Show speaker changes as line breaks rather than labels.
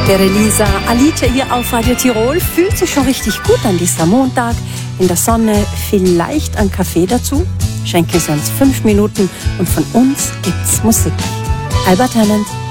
Wäre Lisa Alice hier auf Radio Tirol, fühlt sich schon richtig gut an dieser Montag. In der Sonne, vielleicht ein Kaffee dazu. Schenken Sie uns 5 Minuten und von uns gibt's Musik. Albert Hammond.